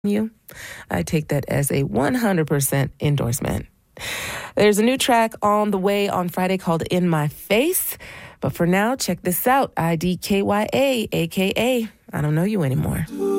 you. I take that as a 100% endorsement. There's a new track on the way on Friday called In My Face. But for now, check this out. IDKYA, a.k.a. I Don't Know You Anymore.